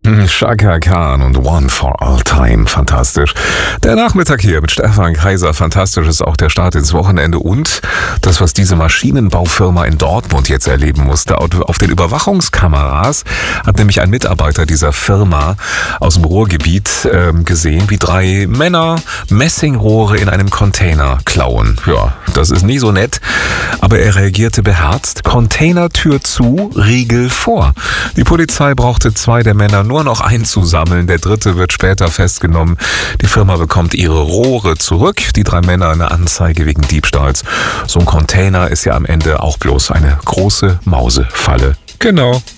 Chaka Khan und One for All Time, fantastisch. Der Nachmittag hier mit Stefan Kaiser, fantastisch ist auch der Start ins Wochenende und das, was diese Maschinenbaufirma in Dortmund jetzt erleben musste. Auf den Überwachungskameras hat nämlich ein Mitarbeiter dieser Firma aus dem Ruhrgebiet gesehen, wie 3 Männer Messingrohre in einem Container klauen. Ja, das ist nie so nett, aber er reagierte beherzt. Containertür zu, Riegel vor. Die Polizei brauchte 2 der Männer nur noch einzusammeln. Der 3. wird später festgenommen. Die Firma bekommt ihre Rohre zurück. Die 3 Männer eine Anzeige wegen Diebstahls. So ein Container ist ja am Ende auch bloß eine große Mausefalle. Genau.